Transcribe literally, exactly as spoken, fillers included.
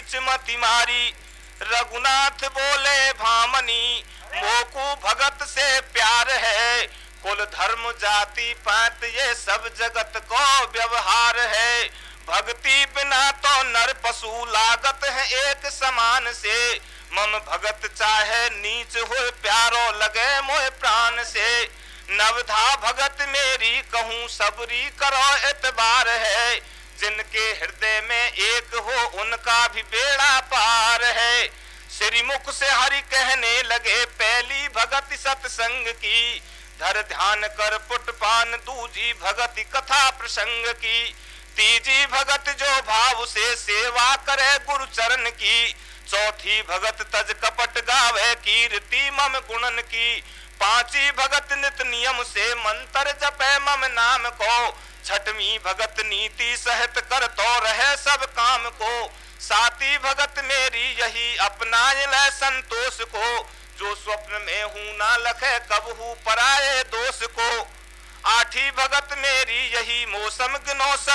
बीच मति मारी। रघुनाथ बोले भामनी मोकू भगत से प्यार है। कुल धर्म जाति पात ये सब जगत को व्यवहार है। भक्ति बिना तो नर पशु लागत है एक समान से। मम भगत चाहे नीच हो प्यारो लगे मोह प्राण से। नवधा भगत मेरी कहूँ सबरी करो एतबार है। जिनके हृदय में एक हो उनका भी बेड़ा पार है। श्रीमुख से हरि कहने लगे पहली भगति सत्संग की। धर ध्यान कर पुटपान दूजी भगति कथा प्रसंग की। तीजी भगत जो भाव से सेवा करे गुरु चरण की। चौथी भगत तज कपट गावे कीर्ति मम गुणन की। पांचवी भगत नित नियम से मंत्र जपे मम नाम को। छठवीं भगत नीति सहित कर तो रहे सब काम को। सातवीं भगत मेरी यही अपनाए ले संतोष को। जो स्वप्न में हूँ ना लखे कबहू पराये दोष को। आठी भगत मेरी यही मौसम गिनो सब